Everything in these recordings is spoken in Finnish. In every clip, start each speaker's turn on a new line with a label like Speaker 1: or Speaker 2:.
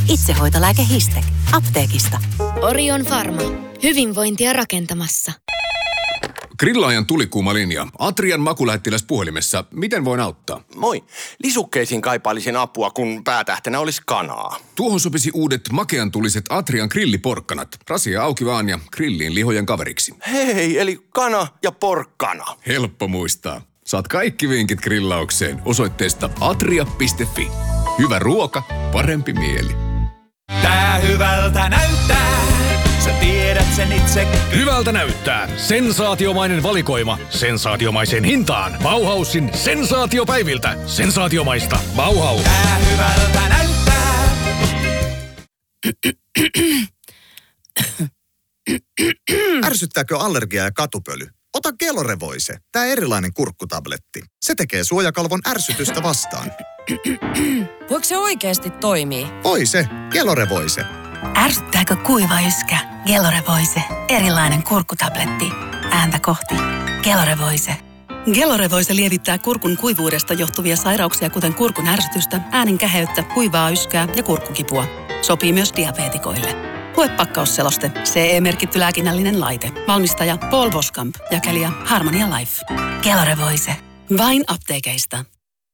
Speaker 1: Itsehoitolääke Histec. Apteekista.
Speaker 2: Orion Pharma. Hyvinvointia rakentamassa.
Speaker 3: Grillaajan tulikuuma linja. Atrian makulähettiläs puhelimessa. Miten voin auttaa?
Speaker 4: Moi. Lisukkeisiin kaipailisin apua, kun päätähtenä olisi kanaa.
Speaker 3: Tuohon sopisi uudet makean tuliset Atrian grilliporkkanat. Rasia auki vaan ja grilliin lihojen kaveriksi.
Speaker 4: Hei, eli kana ja porkkana.
Speaker 3: Helppo muistaa. Saat kaikki vinkit grillaukseen osoitteesta atria.fi. Hyvä ruoka, parempi mieli.
Speaker 5: Tää hyvältä näyttää. Sä tiedät sen itse.
Speaker 6: Hyvältä näyttää. Sensaatiomainen valikoima. Sensaatiomaiseen hintaan. Bauhausin sensaatiopäiviltä. Sensaatiomaista. Bauhaus.
Speaker 5: Tää hyvältä näyttää.
Speaker 7: Ärsyttääkö allergia ja katupöly? Ota Gelorevoise, tää erilainen kurkkutabletti. Se tekee suojakalvon ärsytystä vastaan.
Speaker 8: Voiko se oikeasti toimii?
Speaker 7: Oi se, Gelorevoise.
Speaker 1: Ärsyttääkö kuiva yskä? Gelorevoise. Erilainen kurkkutabletti. Ääntä kohti. Gelorevoise. Gelorevoise lievittää kurkun kuivuudesta johtuvia sairauksia, kuten kurkun ärsytystä, äänen käheyttä, kuivaa yskää ja kurkkukipua. Sopii myös diabeetikoille. Lue pakkausseloste. CE-merkitty lääkinnällinen laite. Valmistaja Paul Boskamp. Jakelija Harmonia Life. Gelorevoise. Vain apteekeista.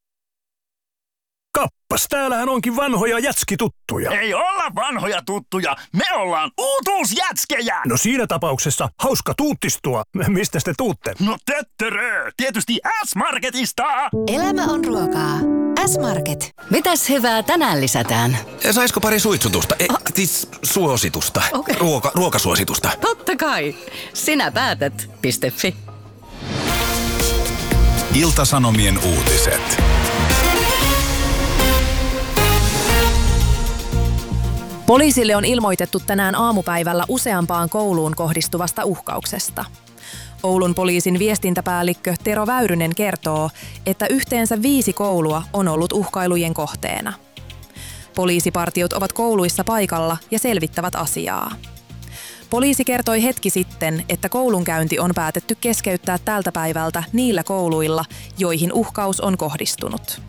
Speaker 6: Kappas, täällähän onkin vanhoja jätskituttuja.
Speaker 5: Ei olla vanhoja tuttuja. Me ollaan uutuusjätskejä.
Speaker 6: No siinä tapauksessa hauska tuuttistua. Mistä te tuutte?
Speaker 5: No töttörö. Tietysti S-Marketista.
Speaker 1: Elämä on ruokaa. S-Market. Mitäs hyvää tänään lisätään?
Speaker 9: Saisiko pari suitsutusta? Siis suositusta.
Speaker 1: Okei.
Speaker 9: Ruokasuositusta.
Speaker 1: Totta kai. Sinä päätät. .fi.
Speaker 10: Ilta-Sanomien uutiset.
Speaker 11: Poliisille on ilmoitettu tänään aamupäivällä useampaan kouluun kohdistuvasta uhkauksesta. Oulun poliisin viestintäpäällikkö Tero Väyrynen kertoo, että yhteensä 5 koulua on ollut uhkailujen kohteena. Poliisipartiot ovat kouluissa paikalla ja selvittävät asiaa. Poliisi kertoi hetki sitten, että koulunkäynti on päätetty keskeyttää tältä päivältä niillä kouluilla, joihin uhkaus on kohdistunut.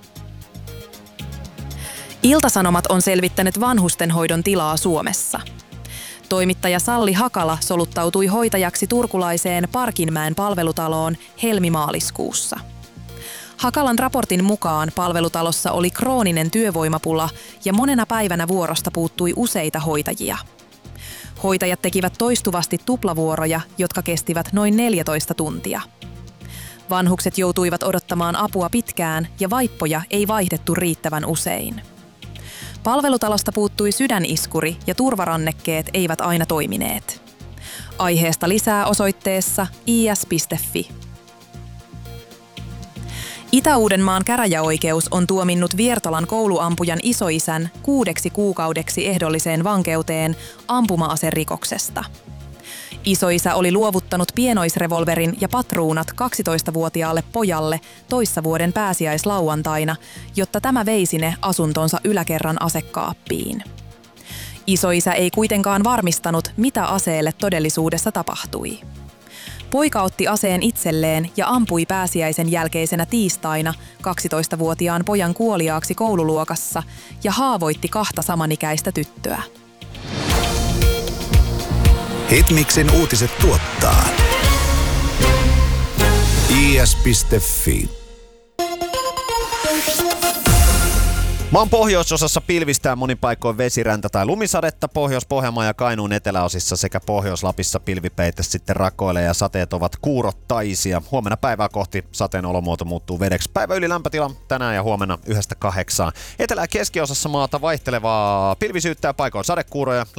Speaker 11: Ilta-Sanomat on selvittänyt vanhustenhoidon tilaa Suomessa. Toimittaja Salli Hakala soluttautui hoitajaksi turkulaiseen Parkinmäen palvelutaloon helmimaaliskuussa. Hakalan raportin mukaan palvelutalossa oli krooninen työvoimapula ja monena päivänä vuorosta puuttui useita hoitajia. Hoitajat tekivät toistuvasti tuplavuoroja, jotka kestivät noin 14 tuntia. Vanhukset joutuivat odottamaan apua pitkään ja vaippoja ei vaihdettu riittävän usein. Palvelutalosta puuttui sydäniskuri ja turvarannekkeet eivät aina toimineet. Aiheesta lisää osoitteessa is.fi. Itä-Uudenmaan käräjäoikeus on tuominnut Viertolan kouluampujan isoisän 6 kuukaudeksi ehdolliseen vankeuteen ampuma-aserikoksesta. Isoisä oli luovuttanut pienoisrevolverin ja patruunat 12-vuotiaalle pojalle toissavuoden pääsiäislauantaina, jotta tämä veisi ne asuntonsa yläkerran asekaappiin. Isoisä ei kuitenkaan varmistanut, mitä aseelle todellisuudessa tapahtui. Poika otti aseen itselleen ja ampui pääsiäisen jälkeisenä tiistaina 12-vuotiaan pojan kuoliaaksi koululuokassa ja haavoitti 2 samanikäistä tyttöä.
Speaker 10: Hitmixin uutiset tuottaa is.fi.
Speaker 12: Maan pohjoisosassa pilvistää monin paikoin vesiräntä tai lumisadetta. Pohjois-Pohjanmaan ja Kainuun eteläosissa sekä Pohjois-Lapissa pilvipeite sitten rakoilee ja sateet ovat kuurottaisia. Huomenna päivää kohti sateen olomuoto muuttuu vedeksi. Päivä yli lämpötila tänään ja huomenna 1-8. Etelä- ja keskiosassa maata vaihtelevaa pilvisyyttä ja paikoin sadekuuroja.